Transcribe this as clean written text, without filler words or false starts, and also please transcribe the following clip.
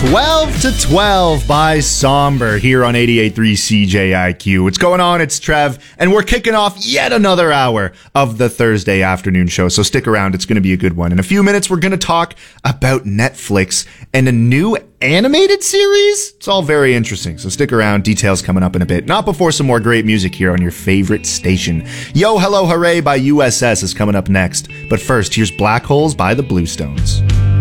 12 to 12 by Somber here on 88.3 CJIQ. What's going on? It's Trev, and we're kicking off yet another hour of the Thursday afternoon show, so stick around. It's going to be a good one. In a few minutes, we're going to talk about Netflix and a new animated series. It's all very interesting, so stick around. Details coming up in a bit. Not before some more great music here on your favorite station. Yo Hello Hooray by USS is coming up next, but first, here's Black Holes by the Bluestones.